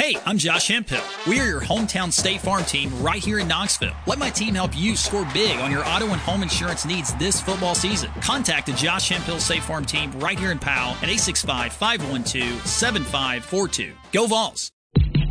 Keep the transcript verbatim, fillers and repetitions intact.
Hey, I'm Josh Hemphill. We are your hometown State Farm team right here in Knoxville. Let my team help you score big on your auto and home insurance needs this football season. Contact the Josh Hemphill State Farm team right here in Powell at eight six five, five one two, seven five four two. Go Vols!